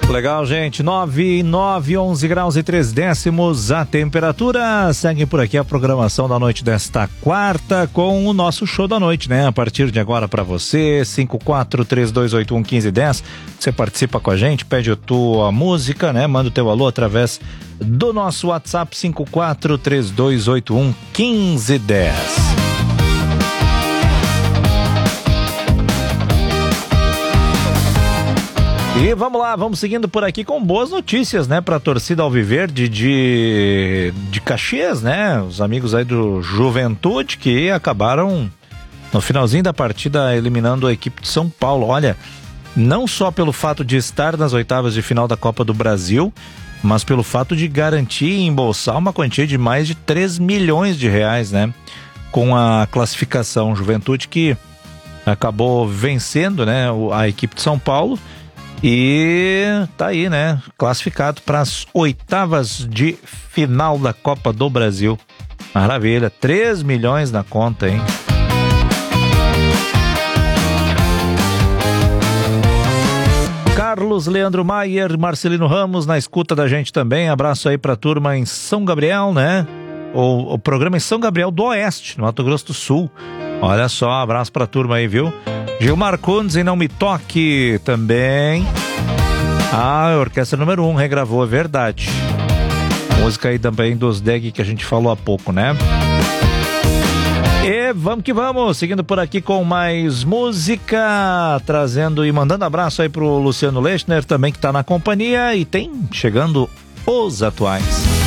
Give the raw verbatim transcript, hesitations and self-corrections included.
Legal, gente. nove e nove, onze graus e três décimos a temperatura. Segue por aqui a programação da noite desta quarta com o nosso show da noite, né? A partir de agora para você, cinco quatro três dois oito um um cinco um zero. Você participa com a gente, pede a tua música, né? Manda o teu alô através do nosso WhatsApp cinco quatro três dois oito um um cinco um zero. E vamos lá, vamos seguindo por aqui com boas notícias, né, para a torcida alviverde de, de Caxias, né, os amigos aí do Juventude que acabaram no finalzinho da partida eliminando a equipe de São Paulo. Olha, não só pelo fato de estar nas oitavas de final da Copa do Brasil, mas pelo fato de garantir e embolsar uma quantia de mais de três milhões de reais, né, com a classificação. Juventude que acabou vencendo, né, a equipe de São Paulo. E tá aí, né? Classificado para as oitavas de final da Copa do Brasil. Maravilha, três milhões na conta, hein? Carlos Leandro Maier, Marcelino Ramos na escuta da gente também. Abraço aí pra turma em São Gabriel, né? O, o programa em São Gabriel do Oeste, no Mato Grosso do Sul. Olha só, abraço pra turma aí, viu? Gilmar Kunz e Não Me Toque também. Ah, a Orquestra Número um regravou, é verdade. Música aí também dos D E G que a gente falou há pouco, né? E vamos que vamos, seguindo por aqui com mais música, trazendo e mandando abraço aí pro Luciano Lechner também, que tá na companhia, e tem chegando os atuais.